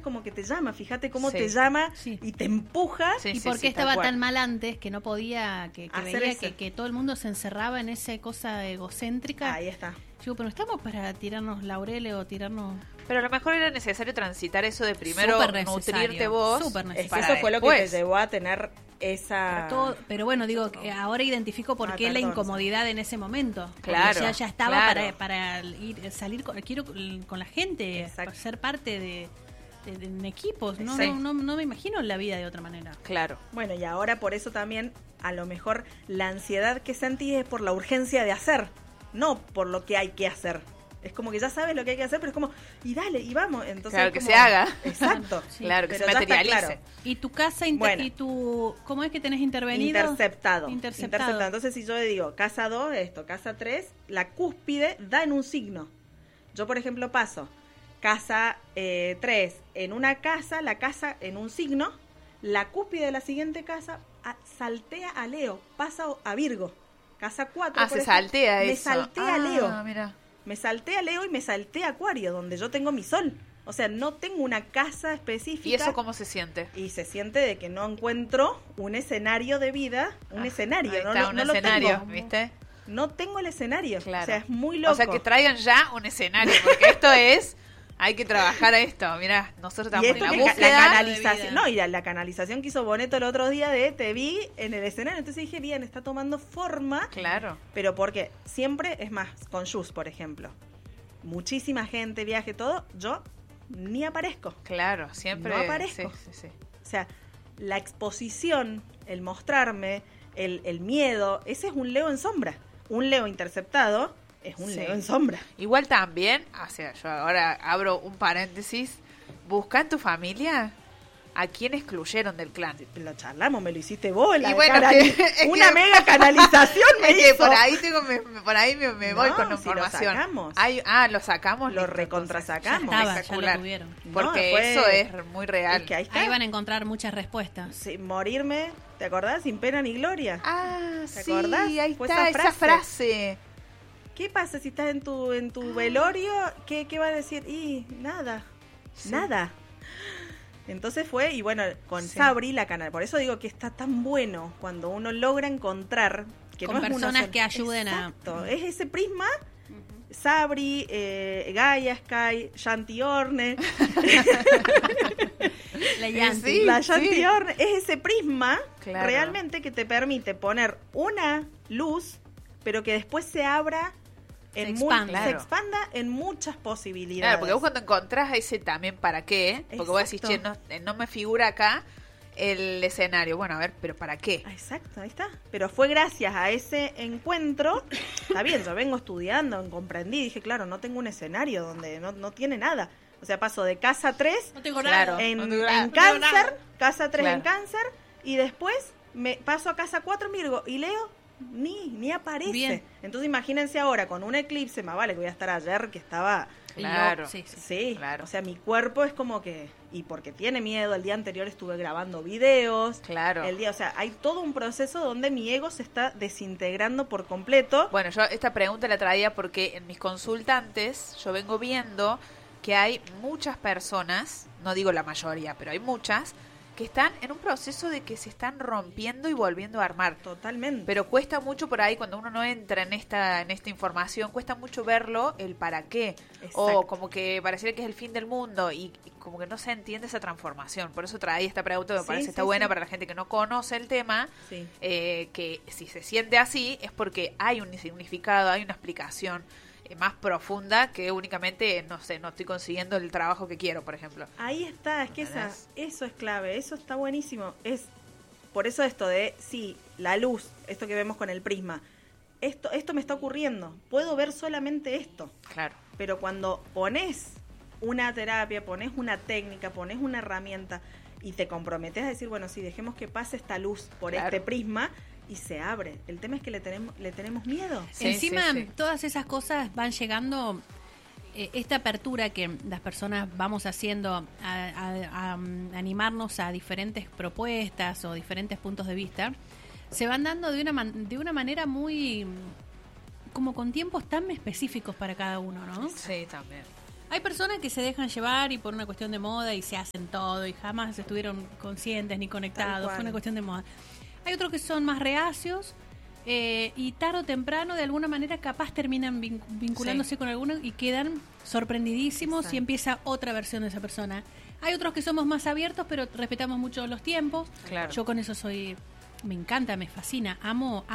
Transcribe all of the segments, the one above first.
como que te llama, fíjate cómo Sí. te llama Sí. y te empuja. Sí, ¿Y sí, por qué sí, estaba tal cual. tan mal antes que no podía, que Hacer veía eso. que todo el mundo se encerraba en esa cosa egocéntrica? Ahí está. Digo, pero no estamos para tirarnos laureles o tirarnos... Pero a lo mejor era necesario transitar eso de primero Súper necesario, nutrirte vos. súper Es que necesario. para eso fue lo que te después. llevó a tener esa... Pero bueno, digo, que ahora identifico por qué la perdón, incomodidad en ese momento. Porque Claro, ya estaba claro. para salir quiero con la gente, Exacto. para ser parte de en equipos. No, Sí. no me imagino la vida de otra manera. Claro. Bueno, y ahora por eso también, a lo mejor, la ansiedad que sentís es por la urgencia de hacer, no por lo que hay que hacer. Es como que ya sabes lo que hay que hacer, pero es como, y dale, y vamos. Entonces, Claro, que como- se haga. Exacto. Sí. Claro, que Pero se ya está materialice. claro. ¿Y tu casa Bueno. y tu cómo es que tenés intervenido? Interceptado. Interceptado. Entonces, si yo le digo casa 2, esto, casa 3, la cúspide da en un signo. Yo, por ejemplo, paso casa 3 en una casa, la casa en un signo, la cúspide de la siguiente casa saltea a Leo, pasa a Virgo. Casa 4. Ah, se saltea me eso. saltea a Leo. Ah, mira. Me salté a Leo y me salté a Acuario, donde yo tengo mi sol. O sea, no tengo una casa específica. ¿Y eso cómo se siente? Y se siente de que no encuentro un escenario de vida, un escenario. Ahí No, está, no, un no lo escenario, tengo. ¿viste? No tengo el escenario. Claro. O sea, es muy loco. O sea, que traigan ya un escenario, porque esto es... Hay que trabajar a esto. Mirá, nosotros y estamos esto en la que la búsqueda. de vida. canalización, no, y la canalización que hizo Boneto el otro día de te vi en el escenario, entonces dije, bien, está tomando forma, Claro. pero porque siempre, es más, con Jus, por ejemplo, muchísima gente, viaje, todo, yo ni aparezco. Claro, siempre... No aparezco. Sí, sí, sí. O sea, la exposición, el mostrarme, el miedo, ese es un Leo en sombra. Un Leo interceptado es un Sí. Leo en sombra. Igual también, o sea, yo ahora abro un paréntesis, busca en tu familia a quién excluyeron del clan. Lo charlamos, me lo hiciste vos. Y bueno, es una que- mega canalización me Es que hizo. por ahí por ahí me voy No, con si lo información. sacamos. Lo sacamos. Lo listo, recontrasacamos. Ya estaba, ya espectacular. lo tuvieron. Porque No, fue- eso es muy real. Es que ahí está. Ahí van a encontrar muchas respuestas. Sí, morirme, ¿te acordás? Sin pena ni gloria. Ah, ¿Te sí, acordás? ahí Fue está, esa frase. ¿Qué pasa si estás en tu velorio? ¿Qué va a decir? Y nada, Sí. nada. Entonces fue, y bueno, con Sí. Sabri la canal. Por eso digo que está tan bueno cuando uno logra encontrar que Con no es uno personas solo. que ayuden a- Exacto, es ese prisma. Sabri, Gaia Sky, Shanti Orne, La Yanti. Yanti. Sí, la Shanti Orne, es ese prisma Claro. realmente que te permite poner una luz, pero que después se abra Se en expanda. se expanda en muchas posibilidades. Claro, porque vos cuando encontrás ese también para qué, porque vos decís, che, Exacto. no me figura acá el escenario. Bueno, a ver, pero ¿para qué? Ah, exacto, ahí está. Pero fue gracias a ese encuentro, está bien, yo vengo estudiando, comprendí, dije, claro, no tengo un escenario donde no tiene nada. O sea, paso de casa 3 No tengo Claro. nada. en, no tengo en nada. No tengo nada. cáncer, casa 3 en Claro. cáncer, y después me paso a casa 4 en Virgo, y Leo ni aparece. Bien. Entonces imagínense ahora, con un eclipse, más vale que voy a estar ayer, que estaba... Claro. Sí, sí. Sí, Claro. o sea, mi cuerpo es como que... Y porque tiene miedo, el día anterior estuve grabando videos. Claro. El día, o sea, hay todo un proceso donde mi ego se está desintegrando por completo. Bueno, yo esta pregunta la traía porque en mis consultantes yo vengo viendo que hay muchas personas, no digo la mayoría, pero hay muchas, que están en un proceso de que se están rompiendo y volviendo a armar. Totalmente. Pero cuesta mucho por ahí, cuando uno no entra en esta información, cuesta mucho verlo, el para qué. O Exacto. como que pareciera que es el fin del mundo y como que no se entiende esa transformación. Por eso traí esta pregunta que me Sí, parece sí, está buena sí. para la gente que no conoce el tema. Sí. Que si se siente así es porque hay un significado, hay una explicación más profunda que únicamente, no sé, no estoy consiguiendo el trabajo que quiero, por ejemplo. Ahí está, es que ¿Entendés? eso es clave, eso está buenísimo. Es por eso esto de, sí, la luz, esto que vemos con el prisma, esto me está ocurriendo, puedo ver solamente esto, Claro. pero cuando pones una terapia, pones una técnica, pones una herramienta y te comprometes a decir, bueno, sí, dejemos que pase esta luz por Claro. este prisma y se abre. El tema es que le tenemos miedo. Sí, Encima, sí, sí. todas esas cosas van llegando, esta apertura que las personas vamos haciendo a animarnos a diferentes propuestas o diferentes puntos de vista, se van dando de una manera muy, como con tiempos tan específicos para cada uno, ¿no? Sí, también. Hay personas que se dejan llevar y por una cuestión de moda y se hacen todo y jamás estuvieron conscientes ni conectados, fue una cuestión de moda. Hay otros que son más reacios y tarde o temprano de alguna manera capaz terminan vinculándose con alguno y quedan sorprendidísimos y empieza otra versión de esa persona. Hay otros que somos más abiertos pero respetamos mucho los tiempos. Claro. Yo con eso me encanta, me fascina, amo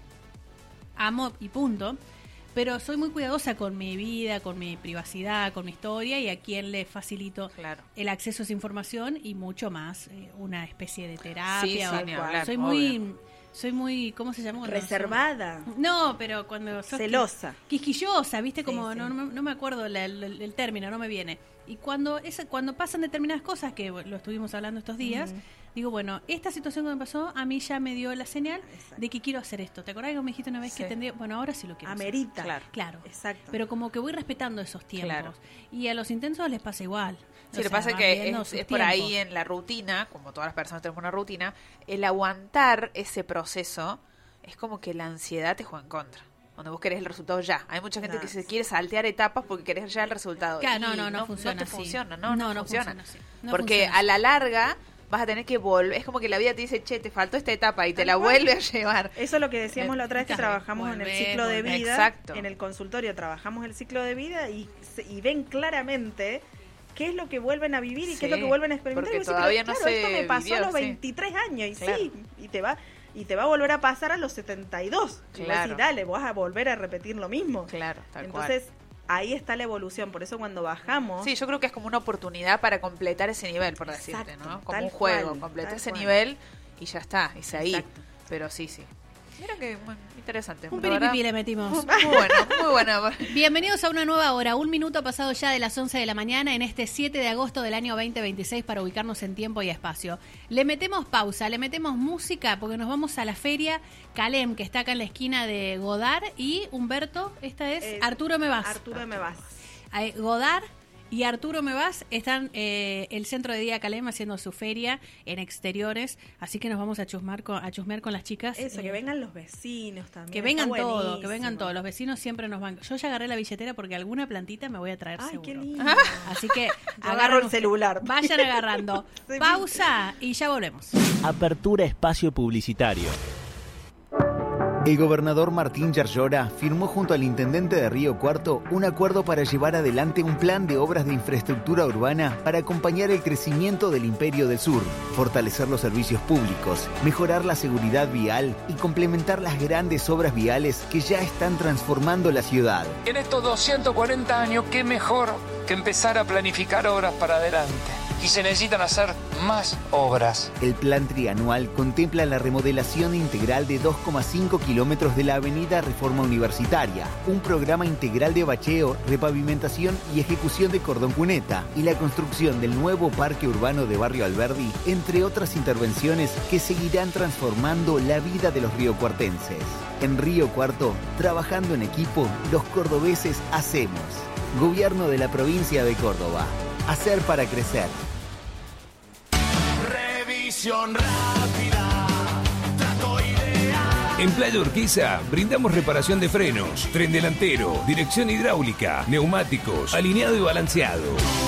y punto. Pero soy muy cuidadosa con mi vida, con mi privacidad, con mi historia y a quien le facilito el acceso a esa información y mucho más una especie de terapia. Soy muy, ¿cómo se llama? Reservada. No, pero cuando sos celosa. Quisquillosa, ¿viste? Como no me acuerdo el término, no me viene. Y cuando pasan determinadas cosas, que lo estuvimos hablando estos días, digo, bueno, esta situación que me pasó, a mí ya me dio la señal de que quiero hacer esto. ¿Te acordás que me dijiste una vez que tendría? Bueno, ahora sí lo quiero amerita. hacer. Claro. Exacto. Pero como que voy respetando esos tiempos. Y a los intensos les pasa igual. Sí, lo que pasa es que es por ahí en la rutina, como todas las personas tenemos una rutina, el aguantar ese proceso es como que la ansiedad te juega en contra. Donde vos querés el resultado ya. Hay mucha gente que se quiere saltear etapas porque querés ya el resultado. Claro, no funciona así. Funciona así. Porque a la larga vas a tener que volver. Es como que la vida te dice, che, te faltó esta etapa y te la vuelve a llevar. Eso es lo que decíamos la otra vez que trabajamos en el ciclo de vida. Exacto. En el consultorio trabajamos el ciclo de vida y ven claramente qué es lo que vuelven a vivir y qué es lo que vuelven a experimentar. Porque todavía no se esto me pasó vivió, a los 23 años y te va a volver a pasar a los 72. Y vos decís, dale, vas a volver a repetir lo mismo. Claro, tal Entonces, ahí está la evolución. Por eso cuando bajamos... Sí, yo creo que es como una oportunidad para completar ese nivel, por decirte, ¿no? Como un juego. Completar ese nivel y ya está, es ahí. Exacto. Pero sí. Mira que interesante. Un piripipi le metimos. Muy bueno. Bienvenidos a una nueva hora. 1 minuto pasado ya de las 11 de la mañana en este 7 de agosto del año 2026 para ubicarnos en tiempo y espacio. Le metemos pausa, le metemos música porque nos vamos a la feria Calem, que está acá en la esquina de Godard y Humberto, esta es Arturo Me Vas. Arturo Me Vas. Godard y Arturo Me Vas están el centro de día Calem haciendo su feria en exteriores, así que nos vamos a chusmear con las chicas. Eso, que vengan los vecinos también. Que vengan todos, los vecinos siempre nos van. Yo ya agarré la billetera porque alguna plantita me voy a traer seguro. Qué lindo. Así que agarro el celular. Vayan agarrando. Pausa y ya volvemos. Apertura espacio publicitario. El gobernador Martín Yarlora firmó junto al intendente de Río Cuarto un acuerdo para llevar adelante un plan de obras de infraestructura urbana para acompañar el crecimiento del Imperio del Sur, fortalecer los servicios públicos, mejorar la seguridad vial y complementar las grandes obras viales que ya están transformando la ciudad. En estos 240 años, qué mejor que empezar a planificar obras para adelante. Y se necesitan hacer más obras. El plan trianual contempla la remodelación integral de 2,5 kilómetros de la avenida Reforma Universitaria, un programa integral de bacheo, repavimentación y ejecución de cordón cuneta y la construcción del nuevo parque urbano de Barrio Alberdi, entre otras intervenciones que seguirán transformando la vida de los riocuartenses. En Río Cuarto, trabajando en equipo, los cordobeses hacemos. Gobierno de la provincia de Córdoba. Hacer para crecer. Revisión rápida, trato ideal. En Playa Urquiza brindamos reparación de frenos, tren delantero, dirección hidráulica, neumáticos, alineado y balanceado.